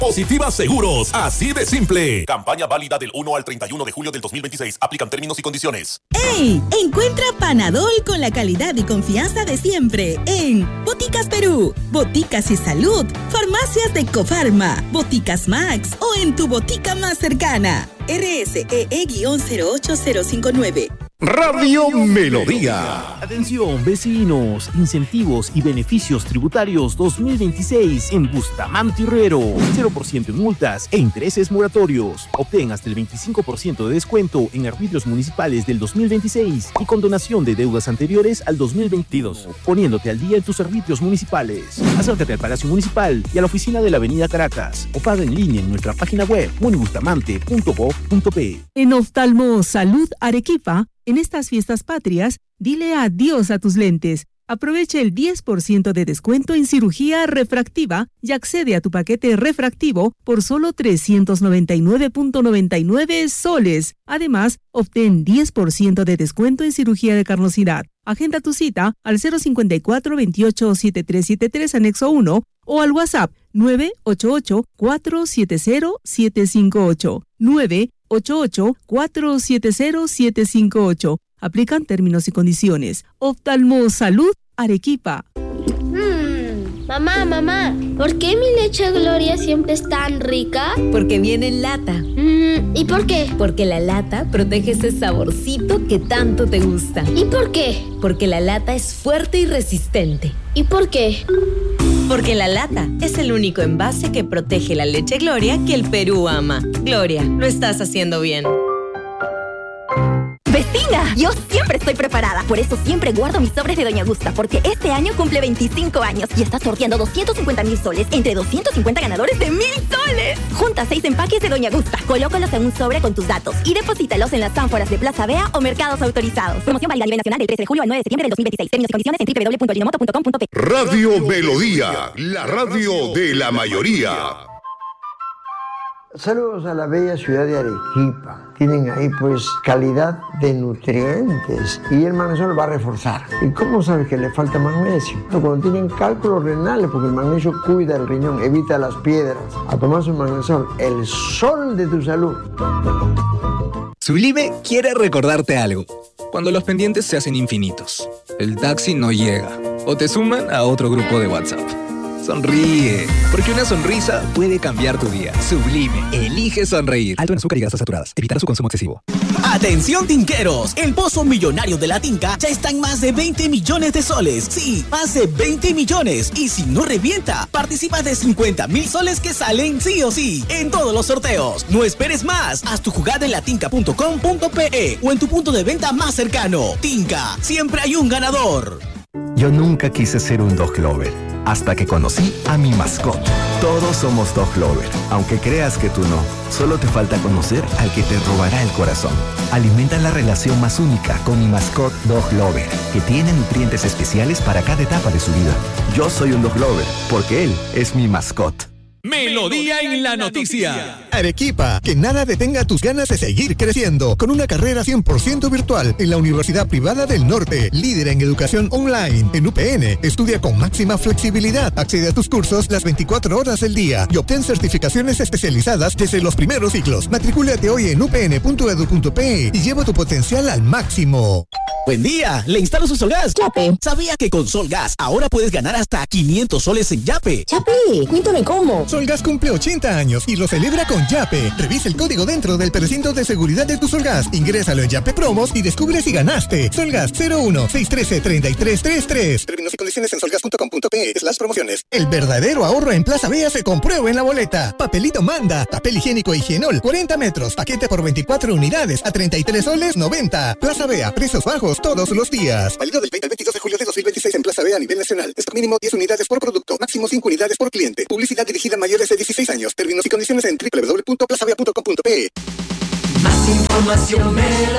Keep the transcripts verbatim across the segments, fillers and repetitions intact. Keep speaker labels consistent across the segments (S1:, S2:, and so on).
S1: Positiva Seguros, así de simple. Campaña válida del uno al treinta y uno de julio del dos mil veintiséis. Aplican términos y condiciones.
S2: ¡Ey! Encuentra Panadol con la calidad y confianza de siempre en Boticas Perú, Boticas y Salud, Farmacias de Cofarma, Boticas Max o en tu botica más cercana. R S E E cero ocho cero cinco nueve.
S3: Radio Melodía.
S4: Atención, vecinos, incentivos y beneficios tributarios dos mil veintiséis en Bustamante Herrero. cero por ciento en multas e intereses moratorios. Obtén hasta el veinticinco por ciento de descuento en arbitrios municipales del dos mil veintiséis y condonación de deudas anteriores al dos mil veintidós, poniéndote al día en tus arbitrios municipales. Acércate al Palacio Municipal y a la oficina de la Avenida Caracas o paga en línea en nuestra página web munibustamante punto gob punto pe.
S5: En Oftalmo Salud Arequipa, en estas fiestas patrias, dile adiós a tus lentes. Aprovecha el diez por ciento de descuento en cirugía refractiva y accede a tu paquete refractivo por solo trescientos noventa y nueve punto noventa y nueve soles. Además, obtén diez por ciento de descuento en cirugía de carnosidad. Agenda tu cita al cero cinco cuatro, veintiocho, setenta y tres setenta y tres anexo uno o al WhatsApp nueve ocho ocho, cuatro siete cero, siete cinco ocho. nueve ocho ocho, cuatro siete cero, siete cinco ocho. Aplican términos y condiciones. Oftalmo Salud Arequipa.
S6: Mm, mamá, mamá, ¿por qué mi leche Gloria siempre es tan rica?
S7: Porque viene en lata.
S6: Mm, ¿Y por qué?
S7: Porque la lata protege ese saborcito que tanto te gusta.
S6: ¿Y por qué?
S7: Porque la lata es fuerte y resistente.
S6: ¿Y por qué?
S7: Porque la lata es el único envase que protege la leche Gloria que el Perú ama. Gloria, lo estás haciendo bien.
S8: ¡Vecina! Yo siempre estoy preparada. Por eso siempre guardo mis sobres de Doña Gusta, porque este año cumple veinticinco años y está sorteando doscientos cincuenta mil soles entre doscientos cincuenta ganadores de mil soles. Junta seis empaques de Doña Gusta, colócalos en un sobre con tus datos y deposítalos en las ánforas de Plaza Vea o mercados autorizados. Promoción válida a nivel nacional del trece de julio al nueve de septiembre del dos mil veintiséis. Términos y condiciones en doble u doble u doble u punto linomoto punto com punto pe.
S3: Radio Melodía, la radio de la mayoría.
S9: Saludos a la bella ciudad de Arequipa. Tienen ahí pues calidad de nutrientes y el magnesio lo va a reforzar. ¿Y cómo sabes que le falta magnesio? Cuando tienen cálculos renales, porque el magnesio cuida el riñón, evita las piedras. A tomar su magnesol, el sol de tu salud.
S10: Sublime quiere recordarte algo. Cuando los pendientes se hacen infinitos, el taxi no llega o te suman a otro grupo de WhatsApp. Sonríe, porque una sonrisa puede cambiar tu día. Sublime, elige sonreír. Alto en azúcar y grasas saturadas. Evitar su consumo excesivo.
S11: ¡Atención, tinqueros! El pozo millonario de la Tinca ya está en más de veinte millones de soles. Sí, más de veinte millones. Y si no revienta, participas de cincuenta mil soles que salen sí o sí en todos los sorteos. No esperes más. Haz tu jugada en latinca punto com punto pe o en tu punto de venta más cercano. Tinca, siempre hay un ganador.
S12: Yo nunca quise ser un dog lover, hasta que conocí a mi mascota. Todos somos dog lover, aunque creas que tú no. Solo te falta conocer al que te robará el corazón. Alimenta la relación más única con mi mascota Dog Lover, que tiene nutrientes especiales para cada etapa de su vida. Yo soy un dog lover, porque él es mi mascota.
S1: Melodía en la noticia.
S13: Arequipa, que nada detenga tus ganas de seguir creciendo con una carrera cien por ciento virtual en la Universidad Privada del Norte, líder en educación online. En U P N, estudia con máxima flexibilidad, accede a tus cursos las veinticuatro horas del día y obtén certificaciones especializadas desde los primeros ciclos. Matricúlate hoy en u p n punto e d u punto pe y lleva tu potencial al máximo.
S11: Buen día, le instalo su Solgas. Yape. ¿Sabía que con Solgas ahora puedes ganar hasta quinientos soles en Yape?
S14: Yape, cuéntame cómo.
S13: Solgas cumple ochenta años y lo celebra con Yape. Revisa el código dentro del precinto de seguridad de tu Solgas. Ingrésalo en Yape Promos y descubre si ganaste. Solgas cero uno, seis uno tres, tres tres tres tres. Términos y condiciones en solgas punto com punto pe slash promociones. El verdadero ahorro en Plaza Vea se comprueba en la boleta. Papelito Manda, papel higiénico Higienol, cuarenta metros, paquete por veinticuatro unidades a treinta y tres soles noventa. Plaza Vea, precios bajos todos los días. Válido del veinte al veintidós de julio de dos mil veintiséis en Plaza Vea a nivel nacional. Stock mínimo diez unidades por producto, máximo cinco unidades por cliente. Publicidad dirigida a mayores de dieciséis años. Términos y condiciones en doble u doble u doble u punto plaza vea punto com punto pe.
S15: Más información,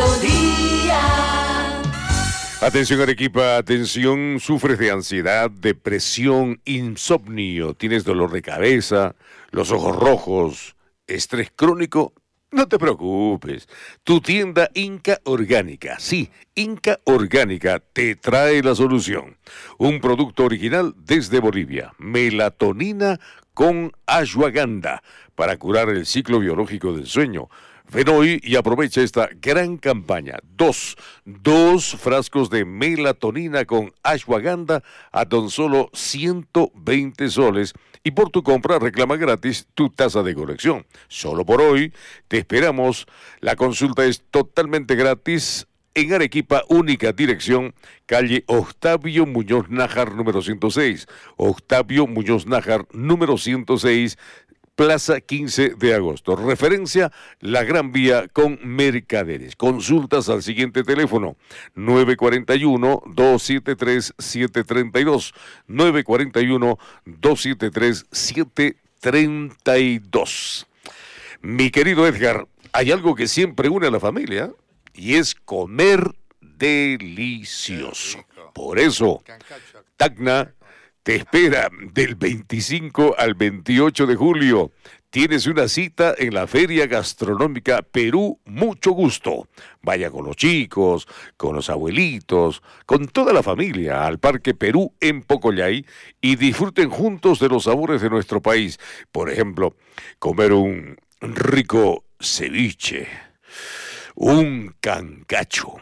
S15: Melodía.
S3: Atención Arequipa, atención, sufres de ansiedad, depresión, insomnio, tienes dolor de cabeza, los ojos rojos, estrés crónico. No te preocupes, tu tienda Inca Orgánica, sí, Inca Orgánica te trae la solución. Un producto original desde Bolivia, melatonina con ashwagandha para curar el ciclo biológico del sueño. Ven hoy y aprovecha esta gran campaña. Dos, dos frascos de melatonina con ashwagandha a tan solo ciento veinte soles. Y por tu compra reclama gratis tu taza de colección. Solo por hoy te esperamos. La consulta es totalmente gratis en Arequipa, única dirección, calle Octavio Muñoz Nájar número ciento seis. Octavio Muñoz Nájar número ciento seis. Plaza quince de agosto. Referencia, la Gran Vía con Mercaderes. Consultas al siguiente teléfono, nueve cuatro uno, dos siete tres, siete tres dos, nueve cuatro uno, dos siete tres, siete tres dos. Mi querido Edgar, hay algo que siempre une a la familia y es comer delicioso. Por eso, Tacna te espera del veinticinco al veintiocho de julio. Tienes una cita en la Feria Gastronómica Perú Mucho Gusto. Vaya con los chicos, con los abuelitos, con toda la familia al Parque Perú en Pocollay y disfruten juntos de los sabores de nuestro país. Por ejemplo, comer un rico ceviche, un cancacho,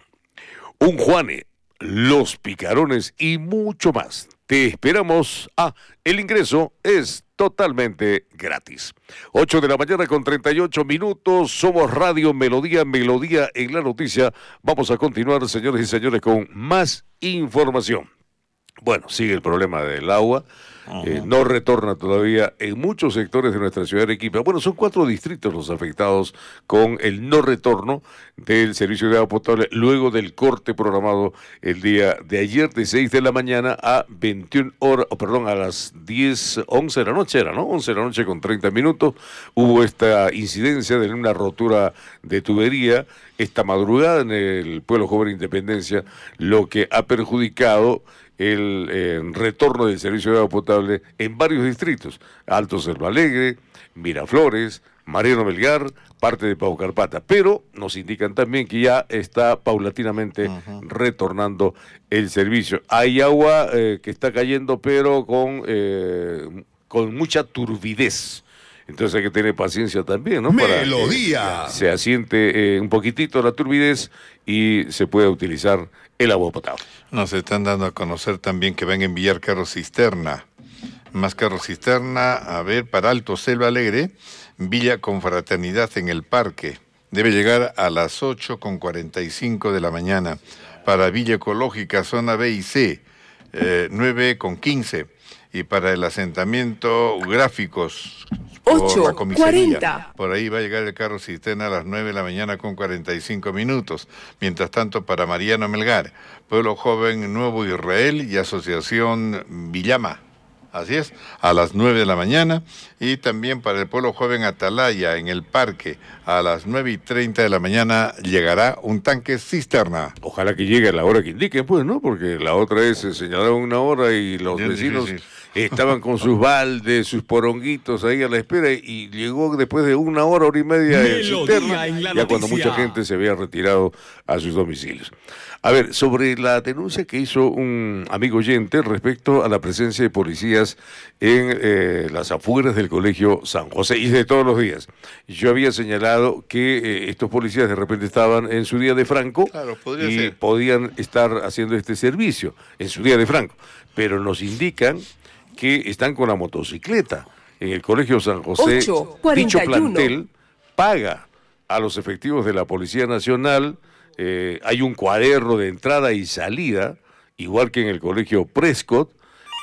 S3: un juane, los picarones y mucho más. Te esperamos. Ah, el ingreso es totalmente gratis. ocho de la mañana con treinta y ocho minutos. Somos Radio Melodía, Melodía en la noticia. Vamos a continuar, señores y señores, con más información. Bueno, sigue el problema del agua. Eh, no retorna todavía en muchos sectores de nuestra ciudad de Arequipa. Bueno, son cuatro distritos los afectados con el no retorno del servicio de agua potable luego del corte programado el día de ayer de seis de la mañana a veintiuna horas, oh, perdón, a las diez, once de la noche era, ¿no? once de la noche con treinta minutos. Hubo esta incidencia de una rotura de tubería esta madrugada en el Pueblo Joven Independencia, lo que ha perjudicado el eh, retorno del servicio de agua potable en varios distritos: Alto Selva Alegre, Miraflores, Mariano Melgar, parte de Paucarpata. Pero nos indican también que ya está paulatinamente uh-huh. retornando el servicio. Hay agua eh, que está cayendo, pero con, eh, con mucha turbidez. Entonces hay que tener paciencia también, ¿no?
S14: Melodía.
S3: Para que se asiente eh, un poquitito la turbidez y se pueda utilizar el agua potable.
S14: Nos están dando a conocer también que van a enviar carros cisterna. Más carros cisterna, a ver, para Alto Selva Alegre, Villa Confraternidad en el Parque. Debe llegar a las ocho con cuarenta y cinco de la mañana. Para Villa Ecológica, zona B y C, eh, nueve con quince. Y para el asentamiento Gráficos, ocho cuarenta. Por ahí va a llegar el carro cisterna a las nueve de la mañana con cuarenta y cinco minutos. Mientras tanto, para Mariano Melgar, Pueblo Joven Nuevo Israel y Asociación Villama. Así es, a las nueve de la mañana. Y también para el Pueblo Joven Atalaya, en el Parque, a las nueve y treinta de la mañana llegará un tanque cisterna.
S3: Ojalá que llegue a la hora que indiquen, pues, ¿no? Porque la otra es señalar una hora y los Bien vecinos difícil. estaban con sus baldes, sus poronguitos ahí a la espera, y llegó después de una hora, hora y media el cisterna, ya noticia. Cuando mucha gente se había retirado a sus domicilios. A ver, sobre la denuncia que hizo un amigo oyente respecto a la presencia de policías en eh, las afueras del Colegio San José, y de todos los días. Yo había señalado que eh, estos policías de repente estaban en su día de Franco
S14: claro,
S3: y
S14: ser.
S3: podían estar haciendo este servicio en su día de Franco, pero nos indican que están con la motocicleta. En el Colegio San José,
S16: ocho cuarenta y uno.
S3: Dicho plantel paga a los efectivos de la Policía Nacional. Eh, hay un cuaderno de entrada y salida, igual que en el Colegio Prescott,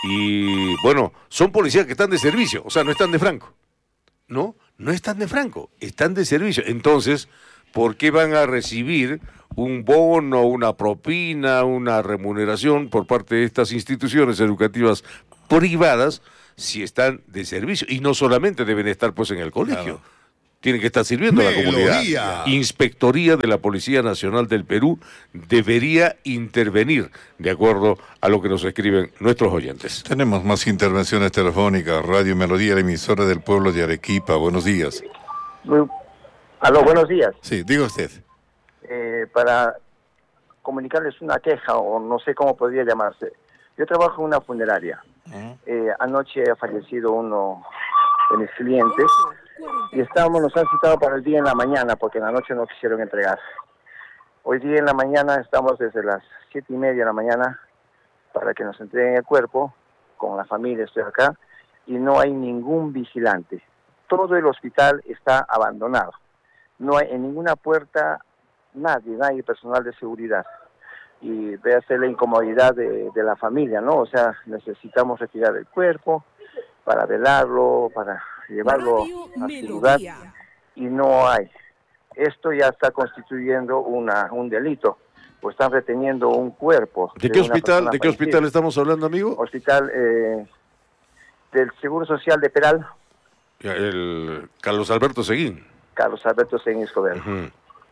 S3: y bueno, son policías que están de servicio, o sea, no están de Franco, ¿no? No están de Franco, están de servicio. Entonces, ¿por qué van a recibir un bono, una propina, una remuneración por parte de estas instituciones educativas privadas si están de servicio? Y no solamente deben estar pues en el colegio. Claro. Tienen que estar sirviendo Melodía. a la comunidad. Inspectoría de la Policía Nacional del Perú debería intervenir, de acuerdo a lo que nos escriben nuestros oyentes.
S14: Tenemos más intervenciones telefónicas. Radio Melodía, la emisora del pueblo de Arequipa. Buenos días.
S17: Aló, buenos días.
S14: Sí, diga usted.
S17: Eh, para comunicarles una queja, o no sé cómo podría llamarse. Yo trabajo en una funeraria. Uh-huh. Eh, anoche ha fallecido uno de mis clientes, y estamos, nos han citado para el día en la mañana, porque en la noche no quisieron entregar. Hoy día en la mañana estamos desde las siete y media de la mañana para que nos entreguen el cuerpo, con la familia estoy acá, y no hay ningún vigilante. Todo el hospital está abandonado. No hay en ninguna puerta nadie, nadie personal de seguridad. Y véase la incomodidad de, de la familia, ¿no? O sea, necesitamos retirar el cuerpo para velarlo, para llevarlo a su lugar, y no hay. Esto ya está constituyendo una, un delito, pues están reteniendo un cuerpo.
S3: ¿De qué hospital, de qué hospital estamos hablando, amigo?
S17: Hospital eh, del Seguro Social de Peral.
S3: El Carlos Alberto Seguín.
S17: Carlos Alberto Seguín Escobar.
S3: Uh-huh.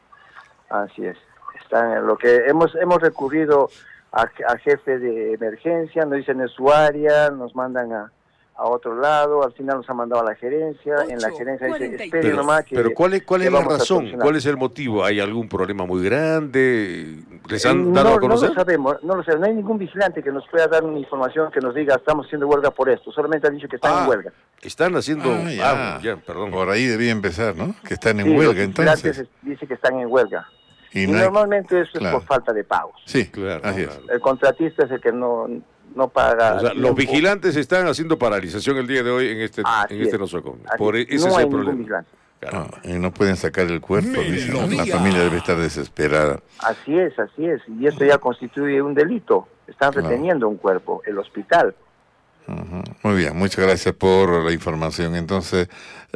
S17: Así es. Están en lo que hemos hemos recurrido a, a jefe de emergencia, nos dicen en su área, nos mandan a, a otro lado, al final nos han mandado a la gerencia, en la gerencia dice, espere nomás que...
S3: Pero ¿cuál es, cuál es la razón? ¿Cuál es el motivo? ¿Hay algún problema muy grande? ¿Les han dado
S17: no,
S3: a conocer?
S17: No lo sabemos, no lo sabemos, no hay ningún vigilante que nos pueda dar una información que nos diga estamos haciendo huelga por esto, solamente han dicho que están
S14: ah,
S17: en huelga.
S3: Están haciendo...
S14: Ah, ya.
S3: Ah, ya, perdón.
S14: Por ahí debía empezar, ¿no? Que están en
S17: sí,
S14: huelga,
S17: los
S14: entonces.
S17: Dice que están en huelga. Y, y
S14: no hay...
S17: normalmente eso
S14: claro.
S17: es por falta de pagos.
S14: Sí, claro. Así es.
S17: El contratista es el que no, no paga.
S3: O sea, los vigilantes están haciendo paralización el día de hoy en este, en este nosocomio. Por ese
S17: no
S3: es
S17: hay
S3: el problema.
S14: Claro. No, y no pueden sacar el cuerpo, dice, ¿no? La familia debe estar desesperada.
S17: Así es, así es. Y esto ya constituye un delito. Están reteniendo claro. un cuerpo, el hospital.
S14: Uh-huh. Muy bien, muchas gracias por la información. Entonces,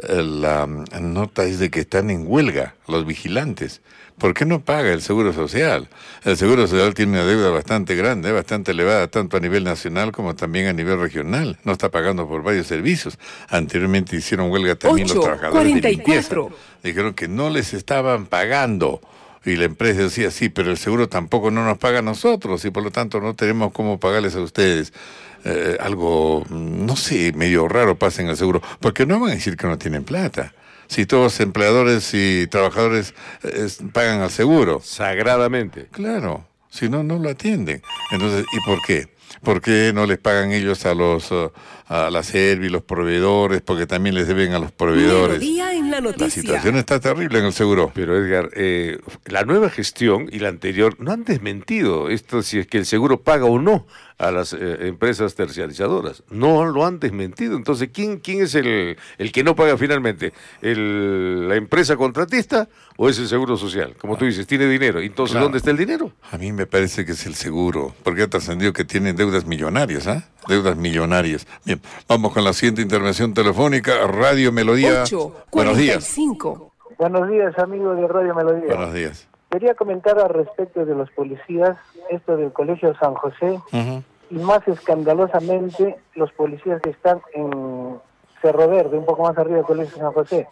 S14: la nota es de que están en huelga los vigilantes. ¿Por qué no paga el Seguro Social? El Seguro Social tiene una deuda bastante grande, bastante elevada, tanto a nivel nacional como también a nivel regional. No está pagando por varios servicios. Anteriormente hicieron huelga también los trabajadores de limpieza. Dijeron que no les estaban pagando. Y la empresa decía, sí, pero el seguro tampoco no nos paga a nosotros y por lo tanto no tenemos cómo pagarles a ustedes. Eh, algo, no sé, medio raro pasa en el seguro. Porque no van a decir que no tienen plata. Si todos los empleadores y trabajadores eh, pagan al seguro.
S3: Sagradamente.
S14: Claro, si no, no lo atienden. Entonces, ¿y por qué? ¿Por qué no les pagan ellos a los uh, a la Servi, los proveedores? Porque también les deben a los proveedores.
S16: Melodía en la noticia.
S14: La situación está terrible en el seguro.
S3: Pero Edgar, eh, la nueva gestión y la anterior no han desmentido esto, si es que el seguro paga o no a las eh, empresas terciarizadoras. No lo han desmentido. Entonces, ¿quién quién es el, el que no paga finalmente? ¿El, ¿La empresa contratista o es el Seguro Social? Como tú dices, tiene dinero. Entonces, claro. ¿dónde está el dinero?
S14: A mí me parece que es el seguro, porque ha trascendido que tienen deudas millonarias, ¿ah? ¿eh? Deudas millonarias. Bien, vamos con la siguiente intervención telefónica, Radio Melodía. Buenos días.
S18: Buenos días, amigos de Radio Melodía.
S14: Buenos días.
S18: Quería comentar al respecto de los policías, esto del Colegio San José, uh-huh. y más escandalosamente los policías que están en Cerro Verde, un poco más arriba del Colegio San José.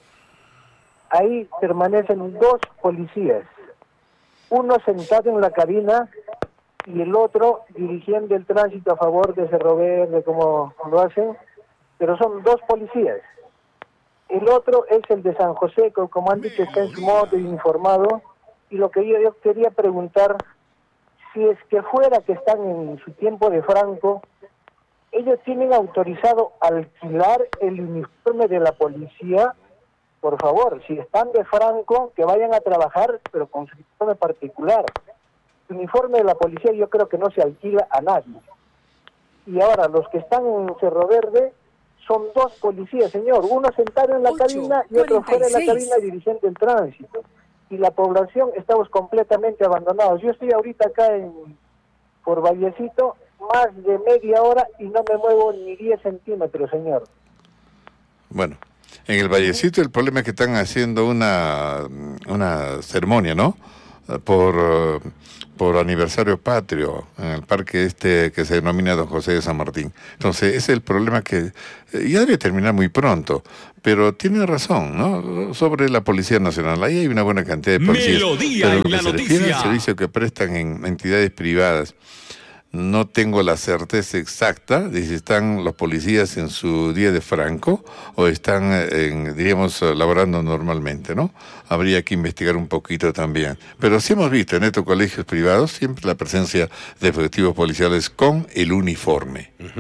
S18: Ahí permanecen dos policías, uno sentado en la cabina y el otro dirigiendo el tránsito a favor de Cerro Verde, como lo hacen, pero son dos policías. El otro es el de San José, como han dicho, está en su modo informado. Y lo que yo, yo quería preguntar, si es que fuera que están en su tiempo de Franco, ellos tienen autorizado alquilar el uniforme de la policía. Por favor, si están de Franco, que vayan a trabajar, pero con su uniforme particular. El uniforme de la policía yo creo que no se alquila a nadie. Y ahora, los que están en Cerro Verde son dos policías, señor. Uno sentado en la cabina y otro fuera de la cabina dirigiendo el tránsito. Y la población estamos completamente abandonados. Yo estoy ahorita acá en por Vallecito, más de media hora y no me muevo ni diez centímetros, señor.
S14: Bueno, en el Vallecito el problema es que están haciendo una, una ceremonia, ¿no? Por, por aniversario patrio, en el parque este que se denomina Don José de San Martín. Entonces, ese es el problema que eh, ya debe terminar muy pronto. Pero tiene razón, ¿no? Sobre la Policía Nacional. Ahí hay una buena cantidad de policías.
S16: Melodía
S14: pero lo
S16: en
S14: que
S16: la
S14: se
S16: noticia.
S14: refiere al servicio que prestan en entidades privadas, no tengo la certeza exacta de si están los policías en su día de Franco o están, en, diríamos, laborando normalmente, ¿no? Habría que investigar un poquito también. Pero sí hemos visto en estos colegios privados siempre la presencia de efectivos policiales con el uniforme.
S3: Uh-huh.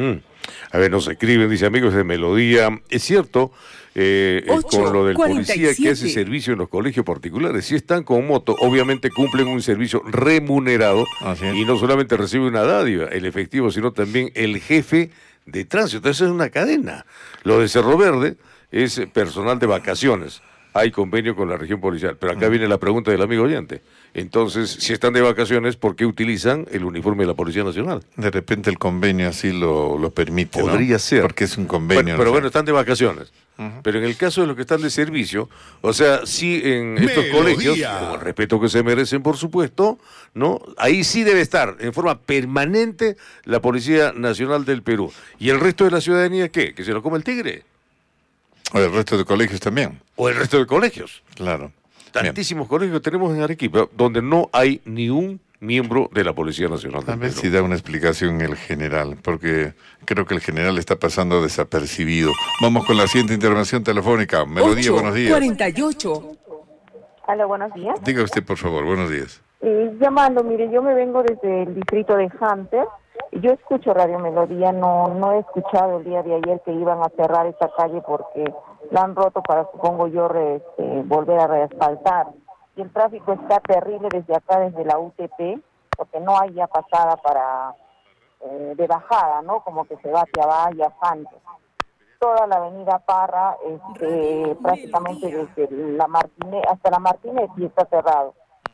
S3: A ver, nos escriben, dice amigos de Melodía. Es cierto, eh,
S16: ocho,
S3: con lo del
S16: cuarenta y
S3: policía que hace
S16: siete.
S3: servicio en los colegios particulares, si están con moto, obviamente cumplen un servicio remunerado y no solamente recibe una dádiva, el efectivo, sino también el jefe de tránsito. Entonces es una cadena. Lo de Cerro Verde es personal de vacaciones. Hay convenio con la región policial. Pero acá viene la pregunta del amigo oyente. Entonces, si están de vacaciones, ¿por qué utilizan el uniforme de la Policía Nacional?
S14: De repente el convenio así lo, lo permite,
S3: Podría
S14: ¿no?
S3: ser.
S14: Porque es un convenio.
S3: Bueno, pero
S14: ¿no?
S3: bueno, están de vacaciones. Uh-huh. Pero en el caso de los que están de servicio, o sea, sí en estos
S16: Melodía.
S3: colegios, con el respeto que se merecen, por supuesto, ¿no? Ahí sí debe estar en forma permanente la Policía Nacional del Perú. ¿Y el resto de la ciudadanía qué? ¿Que se lo come el tigre?
S14: O el resto de colegios también.
S3: O el resto de colegios.
S14: Claro.
S3: Tantísimos Bien. colegios que tenemos en Arequipa, donde no hay ni un miembro de la Policía Nacional del
S14: A ver
S3: Perú.
S14: si da una explicación el general, porque creo que el general está pasando desapercibido. Vamos con la siguiente intervención telefónica. Melodía, buenos días.
S16: cuarenta y ocho.
S19: Hola, buenos días.
S14: Diga usted, por favor, buenos días.
S19: Eh, llamando, mire, yo me vengo desde el distrito de Hunter. Yo escucho Radio Melodía, no no he escuchado el día de ayer que iban a cerrar esta calle porque la han roto para, supongo yo, re, este, volver a reasfaltar. Y el tráfico está terrible desde acá, desde la U T P, porque no hay ya pasada para eh, de bajada, ¿no? Como que se va hacia Bahía, Hunter. Toda la avenida Parra, este, prácticamente desde la Martínez hasta la Martínez y está cerrado.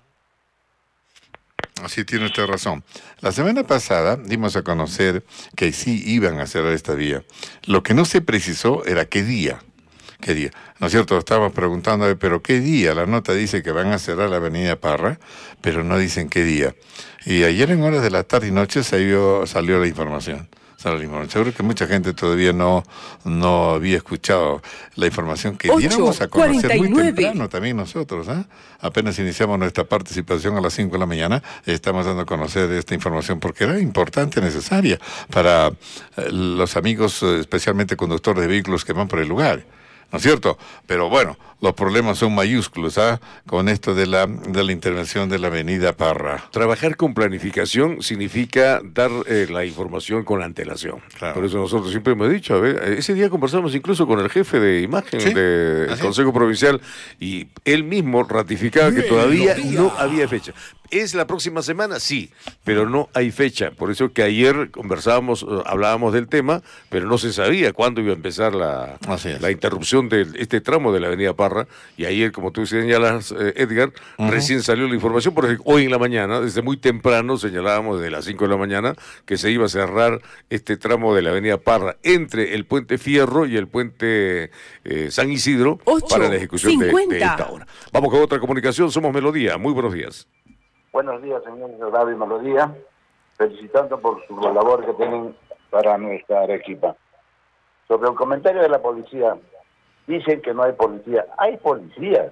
S14: Así tiene usted razón. La semana pasada dimos a conocer que sí iban a cerrar esta vía. Lo que no se precisó era qué día. ¿Qué día? ¿No es cierto? Estábamos preguntando, pero ¿qué día? La nota dice que van a cerrar la avenida Parra, pero no dicen qué día. Y ayer en horas de la tarde y noche salió, salió la información. Seguro que mucha gente todavía no, no había escuchado la información que diéramos a conocer muy temprano también nosotros. ¿eh? Apenas iniciamos nuestra participación a las cinco de la mañana, estamos dando a conocer esta información porque era importante, necesaria para eh, los amigos, especialmente conductores de vehículos que van por el lugar. ¿No es cierto? Pero bueno, los problemas son mayúsculos, ¿ah? Con esto de la, de la intervención de la avenida Parra.
S3: Trabajar con planificación significa dar eh, la información con antelación. Claro. Por eso nosotros siempre hemos dicho, a ver, ese día conversamos incluso con el jefe de imagen ¿Sí? del ¿Ah, Consejo sí? Provincial y él mismo ratificaba que todavía no había fecha. ¿Es la próxima semana? Sí, pero no hay fecha. Por eso que ayer conversábamos, hablábamos del tema, pero no se sabía cuándo iba a empezar la, la interrupción de este tramo de la avenida Parra. Y ayer, como tú señalas, eh, Edgar, uh-huh. recién salió la información, porque hoy en la mañana, desde muy temprano, señalábamos desde las cinco de la mañana, que se iba a cerrar este tramo de la avenida Parra entre el puente Fierro y el puente eh, San Isidro ocho, para la ejecución de, de esta obra. Vamos con otra comunicación, somos Melodía. Muy buenos días.
S20: Buenos días, señor Radio Melodía, felicitando por su labor que tienen para nuestra Arequipa. Sobre el comentario de la policía, dicen que no hay policía. Hay policías,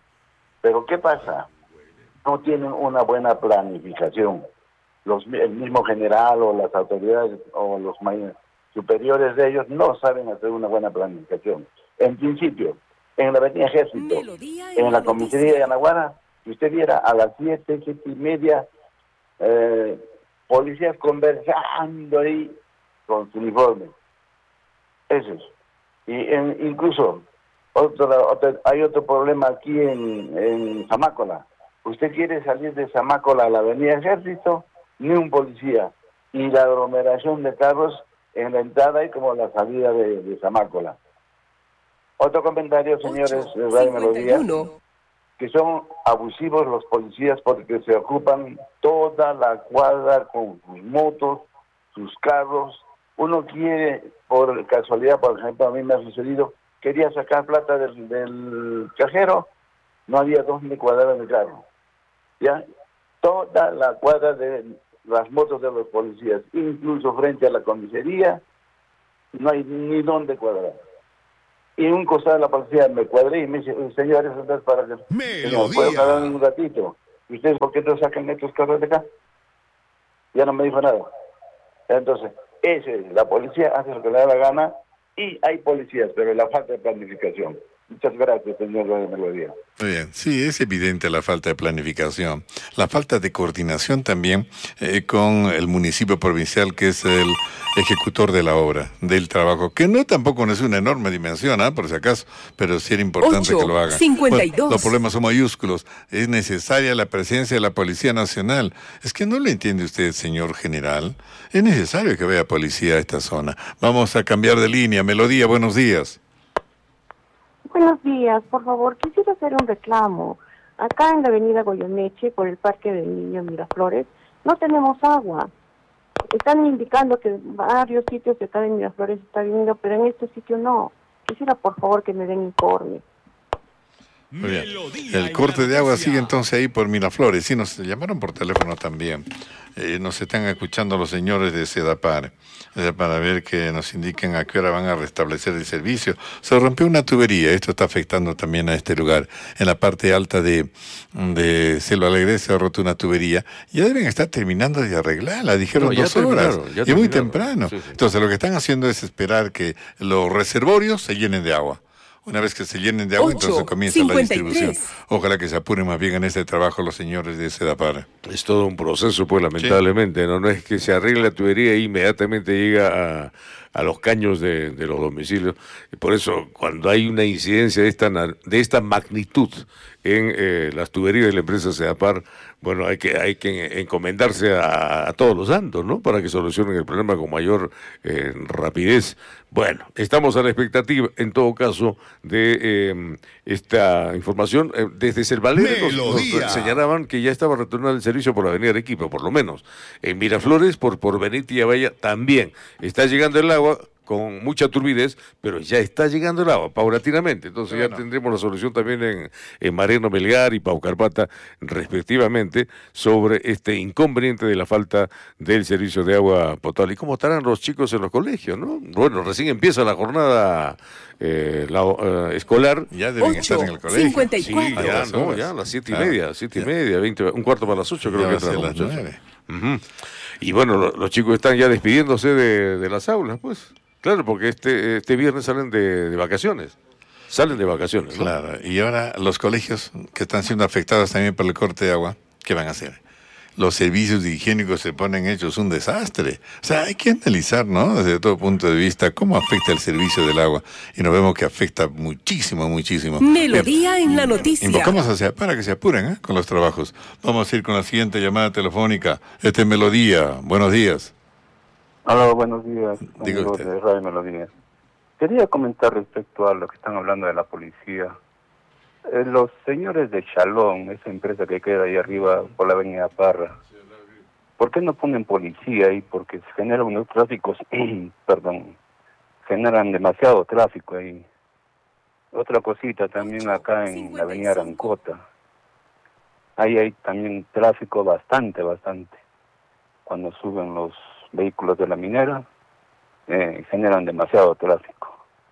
S20: pero ¿qué pasa? No tienen una buena planificación. Los, el mismo general o las autoridades o los superiores de ellos no saben hacer una buena planificación. En principio, en la avenida Ejército, en la comisaría de Anaguara, si usted viera a las siete, siete y media, eh, policías conversando ahí con su uniforme. Eso es. Y en, incluso, otro, otro, hay otro problema aquí en, en Zamácola. Usted quiere salir de Zamácola a la avenida Ejército, ni un policía. Y la aglomeración de carros en la entrada y como la salida de, de Zamácola. Otro comentario, señores de Radio Melodía, que son abusivos los policías porque se ocupan toda la cuadra con sus motos, sus carros. Uno quiere, por casualidad, por ejemplo, a mí me ha sucedido, quería sacar plata del, del cajero, no había dónde cuadrar en el carro. ¿Ya? Toda la cuadra de las motos de los policías, incluso frente a la comisaría, no hay ni dónde cuadrar. Y en un costado de la policía me cuadré y me dice, señores, entonces para que señor, puedo cuadrar un ratito. ¿Y ustedes por qué no sacan estos carros de acá? Ya no me dijo nada. Entonces, ese, la policía hace lo que le da la gana y hay policías, pero la falta de planificación. Muchas gracias, señor Radio Melodía.
S14: Muy bien, sí, es evidente la falta de planificación, la falta de coordinación también eh, con el municipio provincial, que es el ejecutor de la obra, del trabajo, que no tampoco no es una enorme dimensión, ¿eh? Por si acaso, pero sí era importante
S16: ocho,
S14: que lo hagan.
S16: cincuenta y dos.
S14: Bueno, los problemas son mayúsculos, es necesaria la presencia de la Policía Nacional. Es que no le entiende usted, señor general, es necesario que vaya policía a esta zona. Vamos a cambiar de línea. Melodía, buenos días.
S19: Buenos días, por favor, quisiera hacer un reclamo. Acá en la avenida Goyeneche, por el Parque del Niño Miraflores, no tenemos agua. Están indicando que varios sitios de acá en Miraflores está viniendo, pero en este sitio no. Quisiera, por favor, que me den informe.
S14: Muy bien. El corte de agua sigue entonces ahí por Miraflores. Sí, nos llamaron por teléfono también. Eh, nos están escuchando los señores de Sedapar eh, para ver que nos indiquen a qué hora van a restablecer el servicio. Se rompió una tubería, esto está afectando también a este lugar. En la parte alta de, de Selva Alegre se ha roto una tubería. Ya deben estar terminando de arreglarla, dijeron no, dos horas. Y muy temprano. Sí, sí. Entonces lo que están haciendo es esperar que los reservorios se llenen de agua. Una vez que se llenen de agua, ocho, entonces comienza cincuenta y tres. La distribución. Ojalá que se apuren más bien en este trabajo los señores de Sedapar.
S3: Es todo un proceso, pues, lamentablemente. Sí. ¿no? no es que se arregle la tubería e inmediatamente llega a, a los caños de, de los domicilios. Y por eso, cuando hay una incidencia de esta, de esta magnitud en eh, las tuberías de la empresa Sedapar, bueno, hay que hay que encomendarse a, a todos los santos, ¿no? Para que solucionen el problema con mayor eh, rapidez. Bueno, estamos a la expectativa, en todo caso, de eh, esta información. Eh, desde Selva Alegre nos, nos señalaban que ya estaba retornando el servicio por la avenida Arequipa, por lo menos. En Miraflores, por, por Benítez y Avalla, también está llegando el agua con mucha turbidez, pero ya está llegando el agua paulatinamente. Entonces bueno, ya tendremos la solución también en, en Mariano Melgar y Paucarpata, respectivamente, sobre este inconveniente de la falta del servicio de agua potable. ¿Y cómo estarán los chicos en los colegios, no? Bueno, recién empieza la jornada eh, la, uh, escolar.
S14: Ya deben ocho, estar en el colegio.
S16: cincuenta y cuatro.
S3: Sí, ya, no, ya, a las siete y media, siete y media, veinte, un cuarto para las ocho, creo que entran los
S14: nueve.
S3: Uh-huh. Y bueno, lo, los chicos están ya despidiéndose de, de las aulas, pues. Claro, porque este este viernes salen de, de vacaciones. Salen de vacaciones, ¿no?
S14: Claro, y ahora los colegios que están siendo afectados también por el corte de agua, ¿qué van a hacer? Los servicios higiénicos se ponen hechos un desastre. O sea, hay que analizar, ¿no? Desde todo punto de vista, cómo afecta el servicio del agua. Y nos vemos que afecta muchísimo, muchísimo.
S16: Melodía en la noticia.
S14: Invocamos hacia para que se apuren ¿eh? con los trabajos. Vamos a ir con la siguiente llamada telefónica. Este es Melodía. Buenos días.
S21: Hola, buenos días.
S14: Digo usted.
S21: De Radio Melodía. Quería comentar respecto a lo que están hablando de la policía. Eh, los señores de Shalom, esa empresa que queda ahí arriba por la avenida Parra, ¿por qué no ponen policía ahí? Porque se generan unos tráficos, perdón, generan demasiado tráfico ahí. Otra cosita también acá en la avenida Arancota. Ahí hay también tráfico bastante, bastante. Cuando suben los vehículos de la minera, eh, generan demasiado tráfico.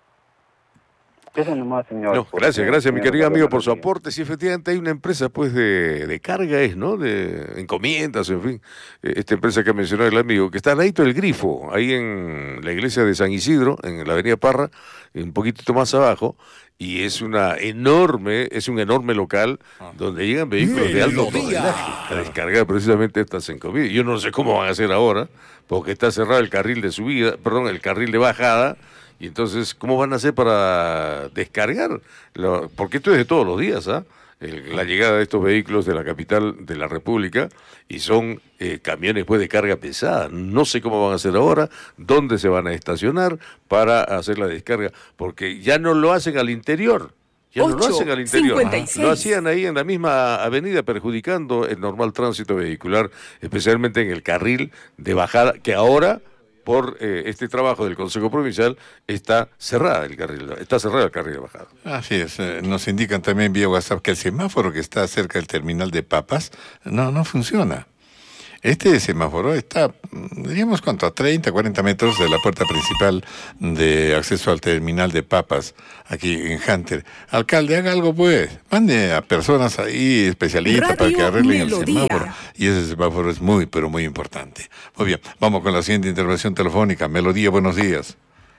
S21: Eso nomás, señor.
S3: No, gracias, gracias, mi querido amigo, por su aporte. Sí, efectivamente hay una empresa, pues, de, de carga, es, ¿no? De encomiendas, en fin. Esta empresa que mencionó el amigo, que está al ladito del Grifo, ahí en la iglesia de San Isidro, en la avenida Parra, un poquitito más abajo, y es una enorme, es un enorme local ah. donde llegan vehículos de alto tonelaje a descargar precisamente estas encomiendas. Yo no sé cómo van a hacer ahora, porque está cerrado el carril de subida, perdón, el carril de bajada. Y entonces, ¿cómo van a hacer para descargar? Lo, porque esto es de todos los días, ¿ah? ¿eh? La llegada de estos vehículos de la capital de la República, y son eh, camiones pues, de carga pesada. No sé cómo van a hacer ahora, dónde se van a estacionar para hacer la descarga, porque ya no lo hacen al interior. Ya ocho, no lo hacen al interior. Lo hacían ahí en la misma avenida, perjudicando el normal tránsito vehicular, especialmente en el carril de bajada, que ahora, por eh, este trabajo del Consejo Provincial, está cerrada el carril, está cerrado el carril de bajada.
S14: Así es, eh, nos indican también vía WhatsApp que el semáforo que está cerca del terminal de Papas no, no funciona. Este semáforo está, digamos, ¿cuánto? A treinta, cuarenta metros de la puerta principal de acceso al terminal de Papas, aquí en Hunter. Alcalde, haga algo pues, mande a personas ahí especialistas para que arreglen Melodía. El semáforo. Y ese semáforo es muy, pero muy importante. Muy bien, vamos con la siguiente intervención telefónica. Melodía, buenos días.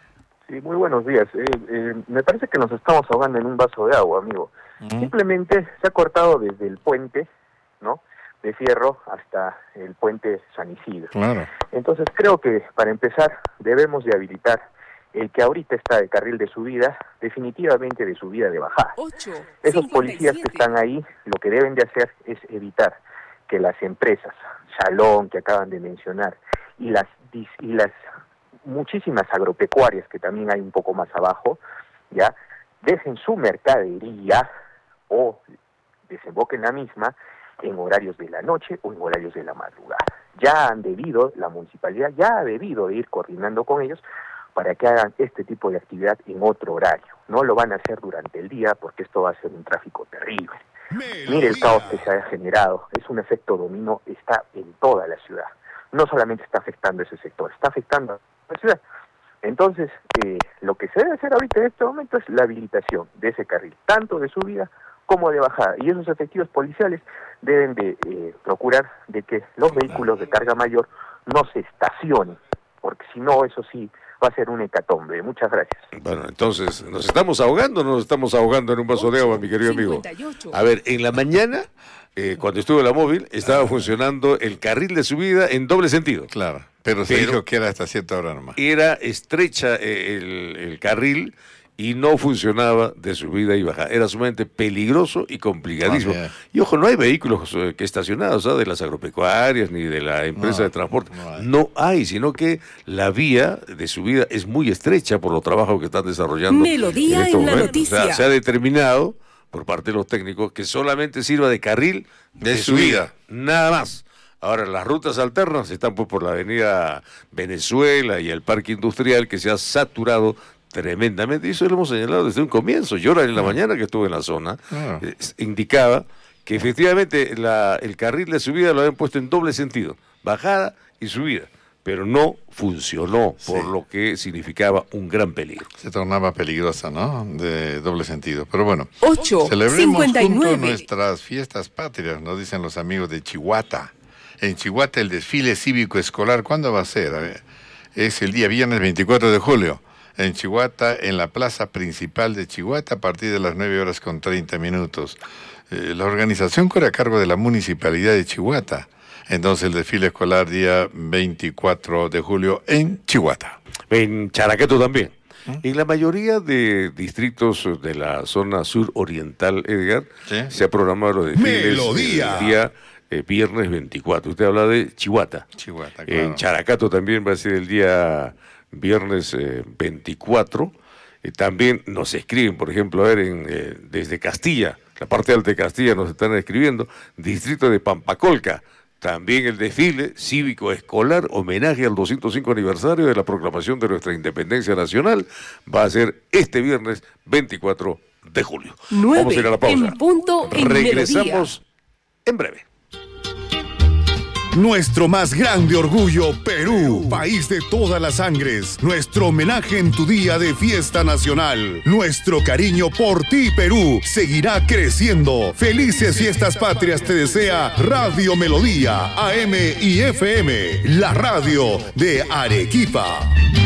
S2: Sí, muy buenos días. Eh, eh, me parece que nos estamos ahogando en un vaso de agua, amigo. Uh-huh. Simplemente se ha cortado desde el puente, ¿no?, de Fierro hasta el puente San Isidro.
S14: Claro.
S2: Entonces creo que para empezar debemos de habilitar el que ahorita está de carril de subida, definitivamente de subida de bajada.
S16: ocho,
S2: Esos policías que están ahí, lo que deben de hacer es evitar que las empresas, Shalom, que acaban de mencionar, y las y las muchísimas agropecuarias que también hay un poco más abajo, ya dejen su mercadería o desemboquen la misma en horarios de la noche o en horarios de la madrugada. Ya han debido, la municipalidad ya ha debido de ir coordinando con ellos para que hagan este tipo de actividad en otro horario. No lo van a hacer durante el día porque esto va a ser un tráfico terrible. Mire el caos que se ha generado, es un efecto dominó, está en toda la ciudad. No solamente está afectando ese sector, está afectando a la ciudad. Entonces, eh, lo que se debe hacer ahorita en este momento es la habilitación de ese carril, tanto de subida como de bajada. Y esos efectivos policiales deben de eh, procurar de que los vehículos de carga mayor no se estacionen, porque si no, eso sí va a ser un hecatombe. Muchas gracias.
S3: Bueno, entonces, ¿nos estamos ahogando o no nos estamos ahogando en un vaso de agua, mi querido amigo? A ver, en la mañana, eh, cuando estuvo la móvil, estaba funcionando el carril de subida en doble sentido.
S14: Claro, pero se pero dijo que era hasta cierta hora nomás.
S3: Era estrecha eh, el, el carril y no funcionaba de subida y bajada. Era sumamente peligroso y complicadísimo. Ah, y ojo, no hay vehículos eh, que estacionados, ¿sabes? De las agropecuarias ni de la empresa no, de transporte. No hay. no hay, sino que la vía de subida es muy estrecha por los trabajos que están desarrollando.
S16: Melodía en, en la noticia.
S3: O sea, se ha determinado por parte de los técnicos que solamente sirva de carril de, de subida, subida, nada más. Ahora, las rutas alternas están pues, por la avenida Venezuela y el Parque Industrial, que se ha saturado tremendamente, y eso lo hemos señalado desde un comienzo. Yo ahora en la mañana que estuve en la zona, ah. eh, indicaba que efectivamente la, el carril de subida lo habían puesto en doble sentido, bajada y subida, pero no funcionó, por sí. lo que significaba un gran peligro.
S14: Se tornaba peligrosa, ¿no? De doble sentido. Pero bueno,
S16: ocho,
S14: celebremos
S16: cincuenta y nueve.
S14: juntos nuestras fiestas patrias, nos dicen los amigos de Chihuahua. En Chihuahua el desfile cívico escolar, ¿cuándo va a ser? A ver, es el día viernes veinticuatro de julio. En Chihuahua, en la plaza principal de Chihuahua, a partir de las nueve horas con treinta minutos. Eh, la organización corre a cargo de la Municipalidad de Chihuahua. Entonces el desfile escolar día veinticuatro de julio en Chihuahua.
S3: En Characato también. ¿Mm? En la mayoría de distritos de la zona suroriental, Edgar, ¿sí? se ha programado los desfiles
S22: Melodía.
S3: el día eh, viernes veinticuatro. Usted habla de Chihuahua.
S14: Chihuahua, claro.
S3: En Characato también va a ser el día viernes eh, veinticuatro. Eh, también nos escriben, por ejemplo, a ver, en, eh, desde Castilla, la parte alta de Castilla nos están escribiendo, distrito de Pampacolca, también el desfile cívico escolar, homenaje al doscientos cinco aniversario de la proclamación de nuestra independencia nacional, va a ser este viernes veinticuatro de julio.
S16: nueve
S3: Vamos a ir a la pausa.
S16: En punto en
S3: Regresamos
S16: Melodía.
S3: En breve.
S22: Nuestro más grande orgullo, Perú, país de todas las sangres. Nuestro homenaje en tu día de fiesta nacional. Nuestro cariño por ti, Perú, seguirá creciendo. Felices fiestas patrias te desea Radio Melodía, A M y F M, la radio de Arequipa.